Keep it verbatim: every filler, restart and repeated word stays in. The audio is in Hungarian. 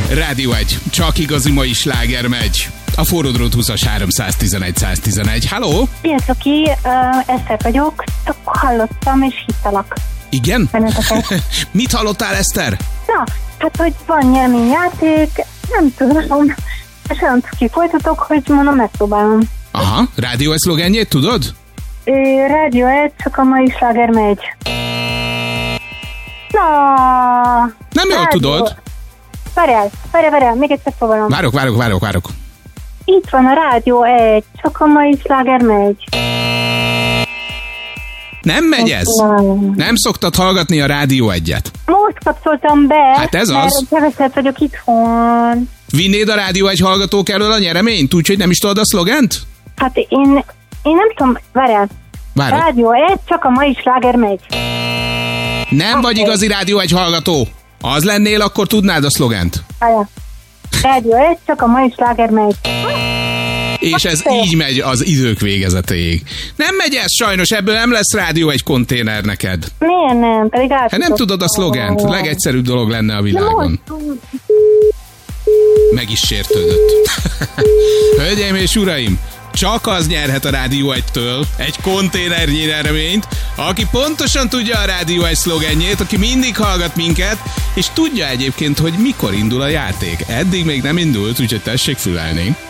Rádió egy, csak igazi mai sláger megy. A Forró Drót húszas háromszáztizenegy száztizenegy. Halló? Sziasztok, ki, uh, Eszter vagyok, csak hallottam és hittalak. Igen? Mit hallottál, Eszter? Na, hát, hogy van nyereményjáték, nem tudom, és olyan cuki folytatok, hogy mondom, megpróbálom. Aha, rádió egy szlogenjét tudod? Ö, rádió egy, csak a mai sláger megy. Na, nem jól tudod. Várjál, várjál, várjál, még egyszer próbálom. Várok, várok, várok, várok. Itt van a rádió egy, csak a mai sláger megy. Nem megy ez? Nem szoktad hallgatni a Rádió egyet? Most kapcsoltam be, hát ez mert az. keveset vagyok itthon. Vinnéd a Rádió egy hallgatók elől a nyereményt? Úgyhogy nem is tudod a szlogent? Hát én, én nem tudom, várjál. Várok. Rádió egy, csak a mai sláger megy. Nem okay. vagy igazi Rádió egy hallgató. Az lennél, akkor tudnád a szlogent. Várjál. Rádió egy, csak a mai sláger megy. És ez így megy az idők végezetéig. Nem megy ez sajnos, ebből nem lesz Rádió egy konténer neked. Miért nem? Pedig hát nem tudod a szlogent. Legegyszerűbb dolog lenne a világon. Meg is sértődött. Hölgyeim és uraim, csak az nyerhet a Rádió egytől egy konténernyi nyereményt, aki pontosan tudja a Rádió egy szlogenjét, aki mindig hallgat minket, és tudja egyébként, hogy mikor indul a játék. Eddig még nem indult, úgyhogy tessék fülelni.